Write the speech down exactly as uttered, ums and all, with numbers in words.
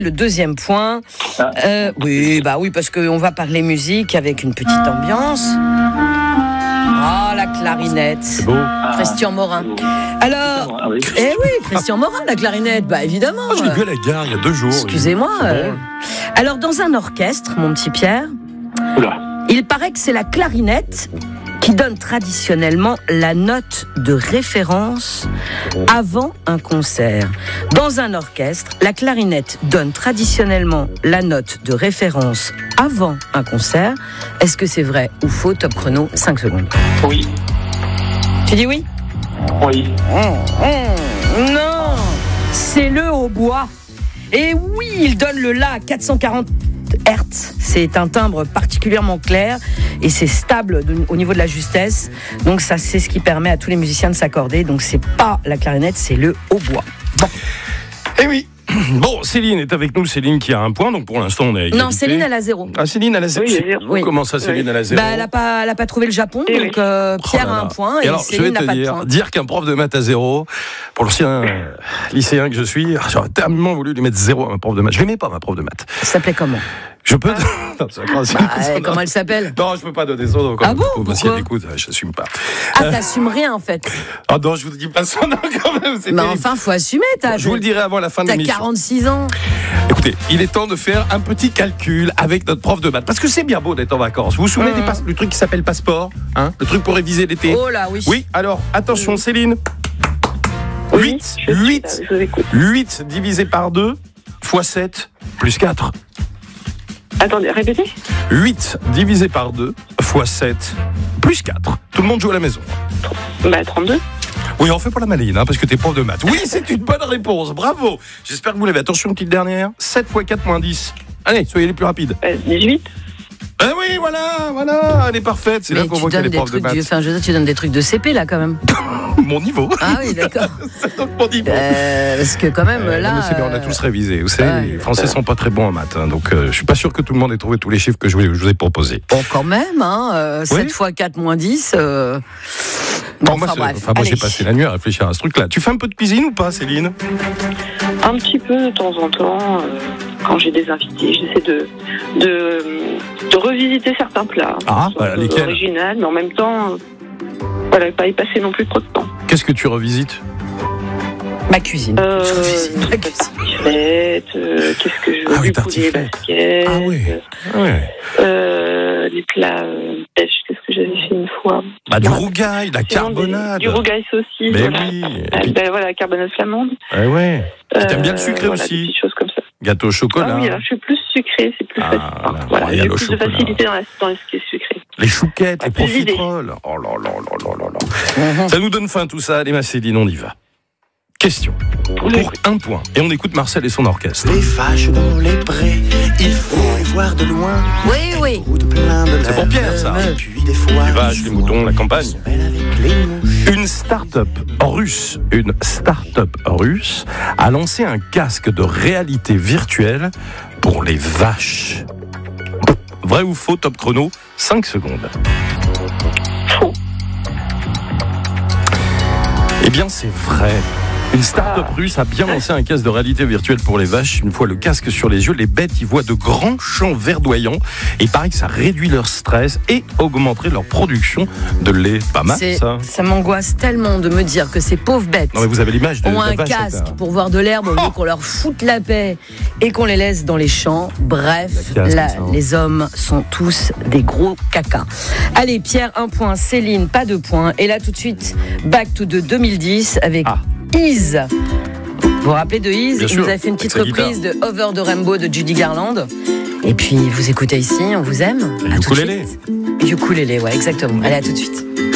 Le deuxième point, Ah. euh, oui, bah oui, parce qu'on va parler musique avec une petite ambiance. Ah, la clarinette. C'est beau. Christian Morin. Alors, Ah oui. eh oui, Christian Morin, la clarinette, bah évidemment. Moi, je l'ai vu à la gare il y a deux jours. Excusez-moi. C'est euh. drôle. Alors, dans un orchestre, mon petit Pierre, Oula. il paraît que c'est la clarinette qui donne traditionnellement la note de référence avant un concert. Dans un orchestre, la clarinette donne traditionnellement la note de référence avant un concert. Est-ce que c'est vrai ou faux? Top chrono, cinq secondes. Oui. Tu dis oui? Oui. Non, c'est le hautbois. Et oui, il donne le La à quatre cent quarante hertz. C'est un timbre particulièrement clair et c'est stable de, au niveau de la justesse. Donc ça, c'est ce qui permet à tous les musiciens de s'accorder. Donc c'est pas la clarinette, c'est le hautbois. Bon. Eh oui. Bon, Céline est avec nous. Céline qui a un point, donc pour l'instant on est à égalité. Non, Céline, elle a zéro. Ah, Céline, elle a zéro. Oui, il y a zéro. Oui. Comment ça, Céline, elle a zéro? Bah, elle n'a pas, elle a pas trouvé le Japon, Eh donc euh, Oh Pierre là a là. un point et, Et alors, je vais Céline n'a te pas de dire, point. dire qu'un prof de maths a zéro, pour l'ancien euh, lycéen que je suis, j'aurais tellement voulu lui mettre zéro à un prof de maths. Je l'aimais pas, ma prof de maths. Ça s'appelait comment? Je peux. Non, c'est grave, c'est- Bah, c'est- euh, Comment elle s'appelle? Non, je peux pas donner son nom. Ah bon? Parce Pourquoi qu'elle écoute, j'assume pas. Ah, t'assumes rien en fait. Ah non, je vous dis pas son nom quand même. C'est Mais terrible. enfin, faut assumer. T'as, Je vous le dirai avant la fin de t'as l'émission. quarante-six ans. Écoutez, il est temps de faire un petit calcul avec notre prof de maths. Parce que c'est bien beau d'être en vacances. Vous vous souvenez Mmh. des passe- du truc qui s'appelle passeport, hein? Le truc pour réviser l'été. Oh là, oui. Oui, alors, attention Céline. Oui, huit, je suis huit, là, je vous écoute. huit divisé par deux fois sept plus quatre. Attendez, répétez. huit divisé par deux fois sept plus quatre. Tout le monde joue à la maison. Bah, trente-deux. Oui, on fait pas la maline, hein, parce que t'es prof de maths. Oui, c'est une bonne réponse, bravo. J'espère que vous l'avez. Attention, une petite dernière. sept fois quatre moins dix. Allez, soyez les plus rapides. Bah, dix-huit. Ah oui, voilà, voilà, elle est parfaite. C'est Mais là qu'on tu voit qu'elle donnes est des prof de trucs maths. du, enfin, je veux dire, tu donnes des trucs de C P là quand même. Mon niveau. Ah oui, d'accord. C'est donc mon niveau. Euh, parce que quand même Euh, là. non, mais c'est bien, on a euh, tous révisé. Vous savez, ouais. les Français sont pas très bons en maths, hein, donc euh, je suis pas sûr que tout le monde ait trouvé tous les chiffres que je vous, je vous ai proposés. Bon, quand même, hein, euh, Oui. sept fois quatre moins dix. Euh... Bon, Bon, moi, enfin, c'est- bref. enfin, moi j'ai Allez. passé la nuit à réfléchir à ce truc-là. Tu fais un peu de cuisine ou pas, Céline? Un petit peu de temps en temps, euh, quand j'ai des invités, j'essaie de, de, de revisiter certains plats. Ah, Qui sont bah, un peu lesquels? original, mais en même temps, euh, voilà, pas y passer non plus trop de temps. Qu'est-ce que tu revisites? Ma cuisine. Euh, Je revisite ma cuisine. tartiflette, euh, qu'est-ce que je veux Ah oui, du poulet tartiflette. basket, Ah oui. Ouais. euh, les plats euh, pêche, qu'est-ce que j'avais fait une fois. Bah, du Ouais. rougail, la Sinon, des- carbonade. Du rougail saucisse, Mais voilà. oui. Et Euh, puis- ben, voilà, la carbonade flamande. Ouais, ouais. Puis t'aimes bien le Euh, sucré voilà, aussi. Des petites choses comme ça. Gâteau au chocolat. Ah oui, alors je suis plus sucré, c'est plus Ah, facile. là, Voilà, royal j'ai au plus de chocolat. facilité dans, la, dans ce qui est sucré. Les chouquettes, les Ah, plus d'idées. profiteroles. Oh là là là là là là. Ça nous donne faim tout ça. Allez, ma Céline, on y va. Question. Oui. Pour un point. Et on écoute Marcel et son orchestre. Les vaches dans les prés, il faut les voir de loin. Oui, oui. Route plein de C'est pour Pierre, ça. Et puis des fois, Les vaches, les moutons, la campagne. se mêle avec les mouches. Une start-up russe, une start-up russe a lancé un casque de réalité virtuelle pour les vaches. Vrai ou faux, top chrono, cinq secondes. Faux. Eh bien, c'est vrai. Une start-up russe a bien lancé un casque de réalité virtuelle pour les vaches. Une fois le casque sur les yeux, les bêtes y voient de grands champs verdoyants. Et il paraît que ça réduit leur stress et augmenterait leur production de lait. Pas mal, C'est- ça. ça m'angoisse tellement de me dire que ces pauvres bêtes Non, mais vous avez l'image de ont la un vache avec casque un- pour voir de l'herbe au lieu qu'on leur foute la paix et qu'on les laisse dans les champs. Bref, Le casque, là, ça. les hommes sont tous des gros cacas. Allez, Pierre, un point. Céline, pas de point. Et là, tout de suite, back to de deux mille dix avec Ah. Ease. Vous vous rappelez de Ease? Bien Il sûr, nous a fait une petite avec sa reprise de Over the Rainbow de Judy Garland. Et puis, vous écoutez ici, on vous aime. Et À tout de ukulélé. suite. Et ukulélé, ouais, exactement. Allez, à tout de suite.